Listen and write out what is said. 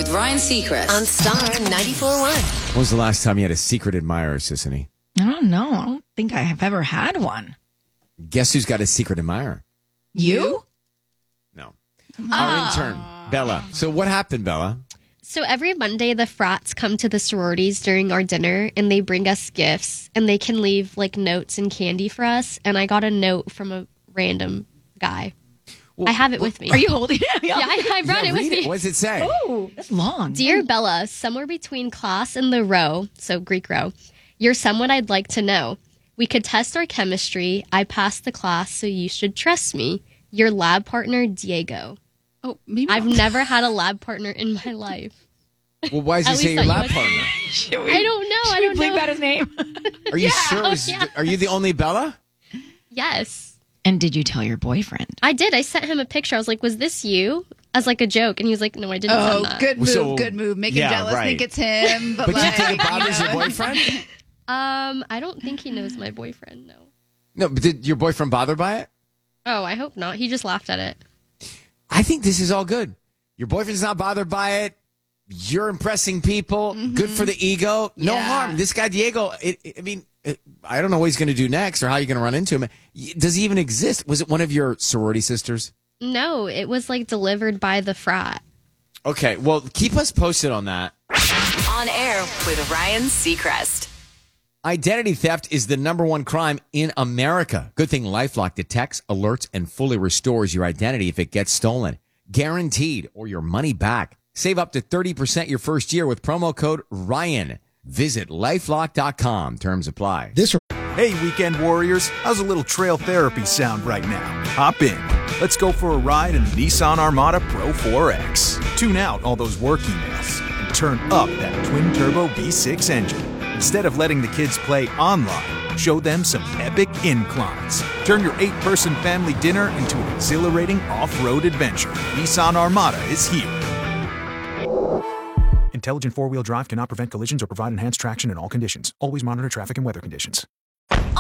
with Ryan Seacrest on Star 94.1. When was the last time you had a secret admirer, Sissany? I don't know. I don't think I have ever had one. Guess who's got a secret admirer? You? No. Our intern, Bella. So what happened, Bella? So every Monday, the frats come to the sororities during our dinner, and they bring us gifts, and they can leave, like, notes and candy for us. And I got a note from a random guy. I have it with me. Are you holding it? Yeah, I brought it with Read me. it. What does it say? Oh, that's long. Dear Bella, somewhere between class and the row, so Greek row, you're someone I'd like to know. We could test our chemistry. I passed the class, so you should trust me. Your lab partner, Diego. Oh, maybe I've never had a lab partner in my life. Well, why does he At say least your I lab was- partner? I don't know. I don't Bleep know. out his name. Are you sure? Oh, yeah. Are you the only Bella? Yes. And did you tell your boyfriend? I did. I sent him a picture. I was like, was this you? As like a joke. And he was like, no, I didn't send that. good move, So- good move. Make him yeah, jealous, right. think it's him. But, But you like, think it bothers your know. boyfriend? I don't think he knows my boyfriend, no. No, but did your boyfriend bother by it? Oh, I hope not. He just laughed at it. I think this is all good. Your boyfriend's not bothered by it. You're impressing people. Good for the ego. No Yeah. harm. This guy, Diego, I don't know what he's going to do next or how you're going to run into him. Does he even exist? Was it one of your sorority sisters? No, it was like delivered by the frat. Okay, well, keep us posted on that. On air with Ryan Seacrest. Identity theft is the number one crime in America. Good thing LifeLock detects, alerts, and fully restores your identity if it gets stolen. Guaranteed, or your money back. Save up to 30% your first year with promo code Ryan. Visit LifeLock.com. Terms apply. Hey, weekend warriors, how's a little trail therapy sound right now? Hop in. Let's go for a ride in the Nissan Armada Pro 4X. Tune out all those work emails and turn up that twin-turbo V6 engine. Instead of letting the kids play online, show them some epic inclines. Turn your 8-person family dinner into an exhilarating off-road adventure. Nissan Armada is here. Intelligent four-wheel drive cannot prevent collisions or provide enhanced traction in all conditions. Always monitor traffic and weather conditions.